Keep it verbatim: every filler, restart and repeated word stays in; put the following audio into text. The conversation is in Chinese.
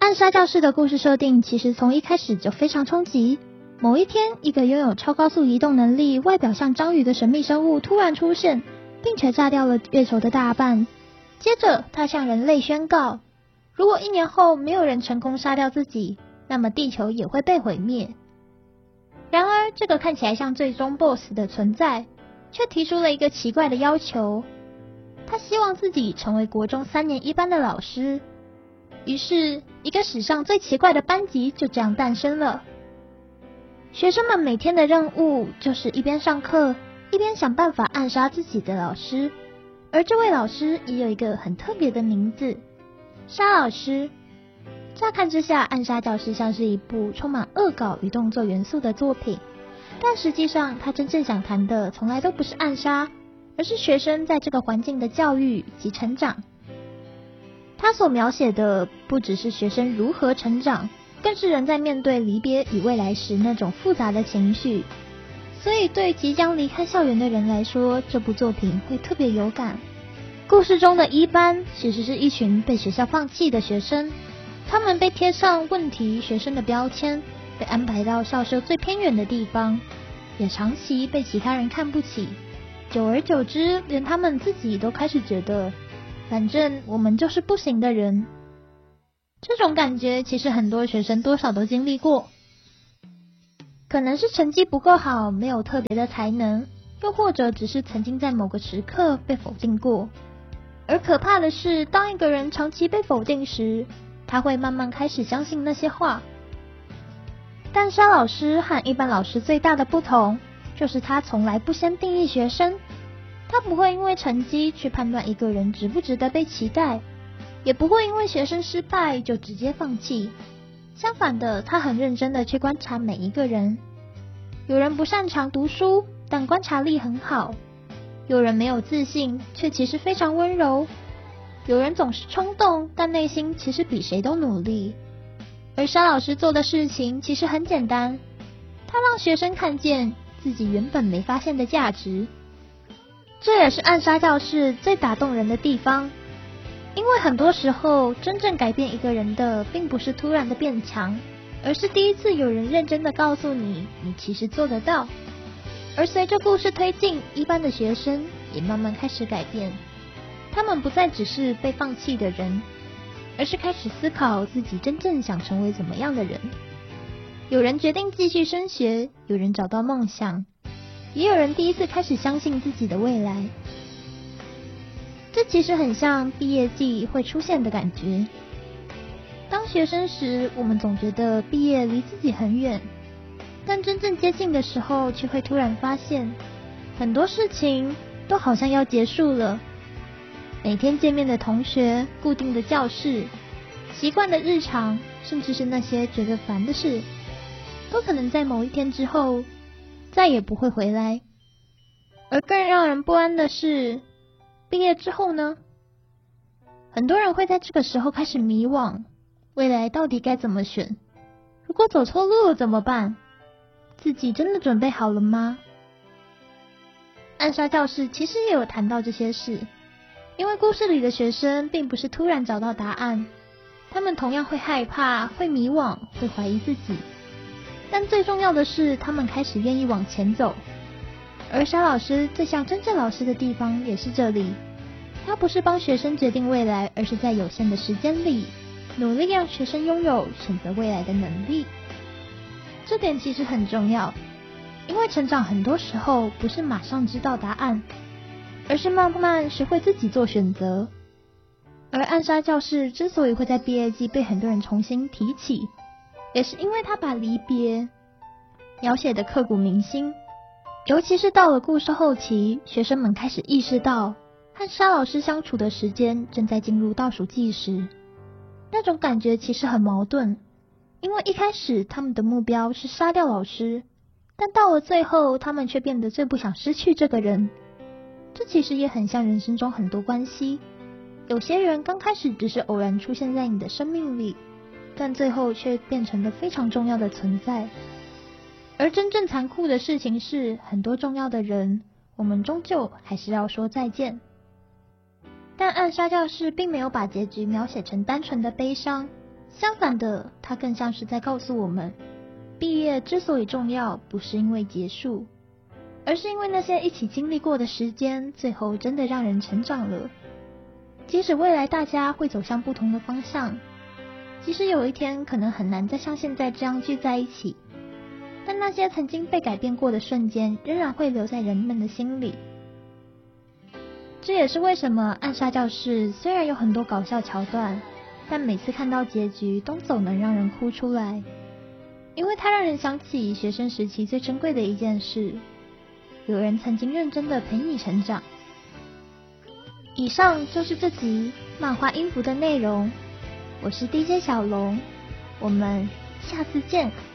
暗杀教室的故事设定其实从一开始就非常冲击。某一天，一个拥有超高速移动能力、外表像章鱼的神秘生物突然出现，并且炸掉了月球的大半。接着，他向人类宣告，如果一年后没有人成功杀掉自己，那么地球也会被毁灭。然而，这个看起来像最终 B O S S 的存在，却提出了一个奇怪的要求。他希望自己成为国中三年一班的老师。于是，一个史上最奇怪的班级就这样诞生了。学生们每天的任务就是一边上课，一边想办法暗杀自己的老师。而这位老师也有一个很特别的名字——沙老师。乍看之下，暗杀教室像是一部充满恶搞与动作元素的作品，但实际上他真正想谈的从来都不是暗杀，而是学生在这个环境的教育及成长。他所描写的不只是学生如何成长，更是人在面对离别与未来时那种复杂的情绪。所以对即将离开校园的人来说，这部作品会特别有感。故事中的一班其实是一群被学校放弃的学生，他们被贴上问题学生的标签，被安排到校舍最偏远的地方，也长期被其他人看不起。久而久之，连他们自己都开始觉得，反正我们就是不行的人。这种感觉其实很多学生多少都经历过，可能是成绩不够好，没有特别的才能，又或者只是曾经在某个时刻被否定过。而可怕的是，当一个人长期被否定时，他会慢慢开始相信那些话。但沙老师和一般老师最大的不同，就是他从来不先定义学生，他不会因为成绩去判断一个人值不值得被期待，也不会因为学生失败就直接放弃。相反的，他很认真的去观察每一个人。有人不擅长读书，但观察力很好；有人没有自信，却其实非常温柔；有人总是冲动，但内心其实比谁都努力。而沙老师做的事情其实很简单，他让学生看见自己原本没发现的价值。这也是暗杀教室最打动人的地方，因为很多时候真正改变一个人的并不是突然的变强，而是第一次有人认真的告诉你，你其实做得到。而随着故事推进，一般的学生也慢慢开始改变，他们不再只是被放弃的人，而是开始思考自己真正想成为怎么样的人。有人决定继续升学，有人找到梦想，也有人第一次开始相信自己的未来。这其实很像毕业季会出现的感觉。当学生时，我们总觉得毕业离自己很远，但真正接近的时候，却会突然发现，很多事情都好像要结束了。每天见面的同学，固定的教室，习惯的日常，甚至是那些觉得烦的事，都可能在某一天之后再也不会回来。而更让人不安的是，毕业之后呢？很多人会在这个时候开始迷惘，未来到底该怎么选？如果走错路了怎么办？自己真的准备好了吗？暗杀教室其实也有谈到这些事，因为故事里的学生并不是突然找到答案，他们同样会害怕，会迷惘，会怀疑自己。但最重要的是，他们开始愿意往前走。而沙老师最像真正老师的地方也是这里，他不是帮学生决定未来，而是在有限的时间里，努力让学生拥有选择未来的能力。这点其实很重要，因为成长很多时候不是马上知道答案，而是慢慢学会自己做选择。而暗杀教室之所以会在毕业季被很多人重新提起，也是因为他把离别描写的刻骨铭心。尤其是到了故事后期，学生们开始意识到和沙老师相处的时间正在进入倒数计时，那种感觉其实很矛盾。因为一开始他们的目标是杀掉老师，但到了最后他们却变得最不想失去这个人。这其实也很像人生中很多关系，有些人刚开始只是偶然出现在你的生命里，但最后却变成了非常重要的存在。而真正残酷的事情是，很多重要的人，我们终究还是要说再见。但暗杀教室并没有把结局描写成单纯的悲伤， 相反的，它更像是在告诉我们，毕业之所以重要，不是因为结束，而是因为那些一起经历过的时间，最后真的让人成长了。即使未来大家会走向不同的方向，即使有一天可能很难再像现在这样聚在一起，但那些曾经被改变过的瞬间，仍然会留在人们的心里。这也是为什么暗杀教室虽然有很多搞笑桥段，但每次看到结局都总能让人哭出来，因为它让人想起学生时期最珍贵的一件事，有人曾经认真的陪你成长。以上就是这集漫画音符的内容，我是 D J 小龙，我们下次见。